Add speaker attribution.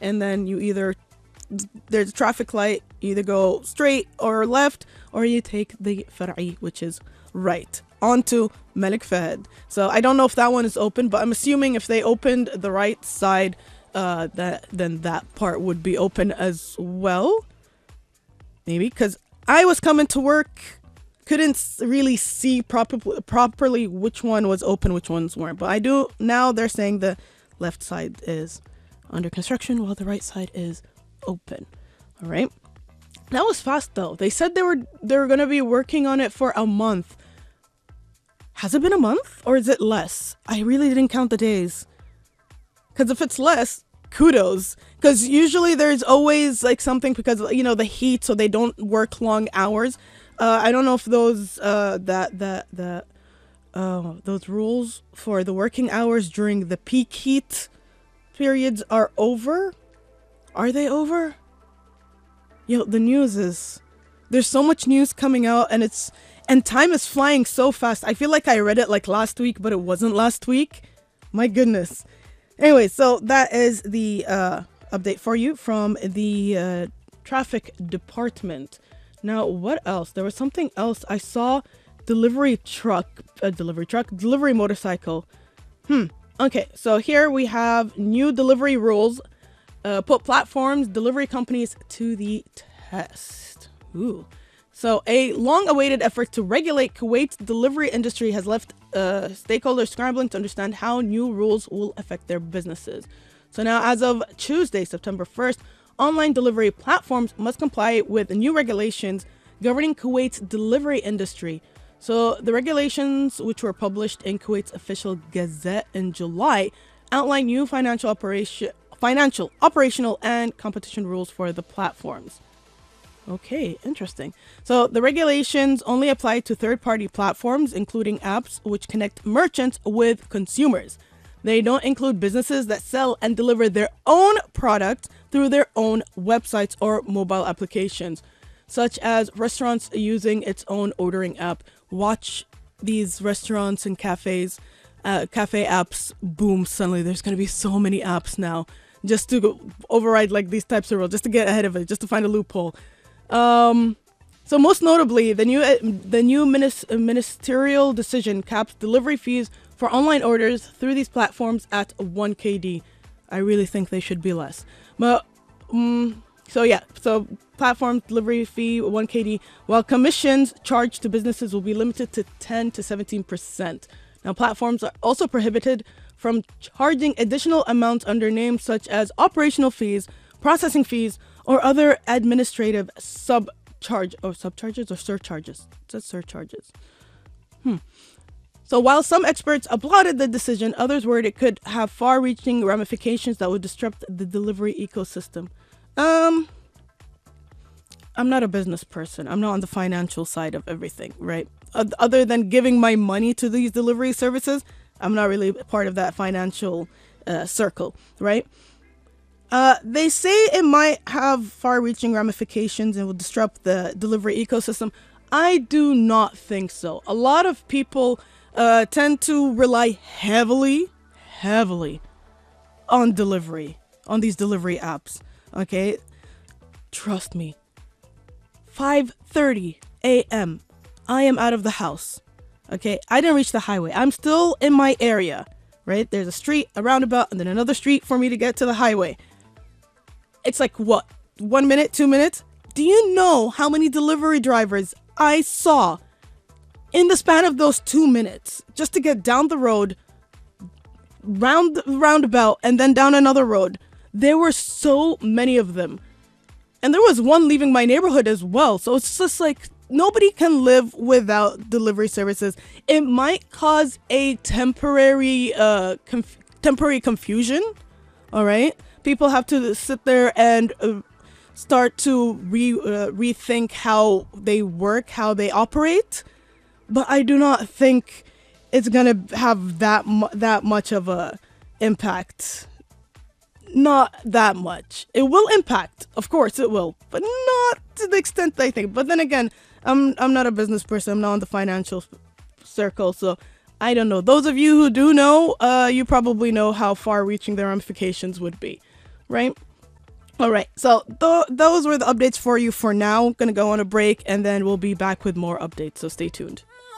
Speaker 1: and then you either, there's a traffic light, you either go straight or left, or you take the Far'i, which is right, onto Malik Fahd. So I don't know if that one is open, but I'm assuming if they opened the right side, then that part would be open as well. Maybe, because I was coming to work, couldn't really see properly which one was open, which ones weren't. But I do, now they're saying the left side is under construction while the right side is open. All right. That was fast though. They said they were going to be working on it for a month. Has it been a month or is it less? I really didn't count the days. Because if it's less, kudos. Because usually there's always like something because, you know, the heat, so they don't work long hours. I don't know if those those rules for the working hours during the peak heat periods are over. Are they over? Yo, the news is, there's so much news coming out, and time is flying so fast. I feel like I read it like last week, but it wasn't last week. My goodness. Anyway, so that is the update for you from the traffic department. Now, what else? There was something else. I saw delivery motorcycle. Okay, so here we have new delivery rules. Put platforms, delivery companies to the test. Ooh. So a long-awaited effort to regulate Kuwait's delivery industry has left stakeholders scrambling to understand how new rules will affect their businesses. So now, as of Tuesday, September 1st, online delivery platforms must comply with new regulations governing Kuwait's delivery industry. So the regulations, which were published in Kuwait's official gazette in July, outline new financial, operational, and competition rules for the platforms. Okay, interesting. So the regulations only apply to third-party platforms, including apps which connect merchants with consumers. They don't include businesses that sell and deliver their own product through their own websites or mobile applications, such as restaurants using its own ordering app. Watch these restaurants and cafes, cafe apps boom. Suddenly there's going to be so many apps now just to override like these types of rules, just to get ahead of it, just to find a loophole. So most notably, the new ministerial decision caps delivery fees for online orders through these platforms at 1 KD. I really think they should be less. But so platform delivery fee 1 KD, while commissions charged to businesses will be limited to 10 to 17%. Now, platforms are also prohibited from charging additional amounts under names such as operational fees, processing fees, or other administrative subcharges or surcharges. It says surcharges. So while some experts applauded the decision, others worried it could have far-reaching ramifications that would disrupt the delivery ecosystem. I'm not a business person. I'm not on the financial side of everything, right? Other than giving my money to these delivery services, I'm not really part of that financial circle, right? They say it might have far-reaching ramifications and will disrupt the delivery ecosystem. I do not think so. A lot of people tend to rely heavily on delivery, on these delivery apps. Okay, trust me. 5:30 a.m. I am out of the house. Okay, I didn't reach the highway. I'm still in my area, right? There's a street, a roundabout, and then another street for me to get to the highway. It's like, what, 1 minute, 2 minutes? Do you know how many delivery drivers I saw in the span of those 2 minutes just to get down the road, round the roundabout, and then down another road? There were so many of them. And there was one leaving my neighborhood as well. So it's just like, nobody can live without delivery services. It might cause a temporary confusion. All right. People have to sit there and start to rethink how they work, how they operate. But I do not think it's going to have that much of a impact. Not that much. It will impact, of course it will, but not to the extent I think. But then again, I'm not a business person. I'm not in the financial circle, so I don't know. Those of you who do know, you probably know how far-reaching the ramifications would be, right? All right, so those were the updates for you for now. Gonna go on a break, and then we'll be back with more updates, so stay tuned.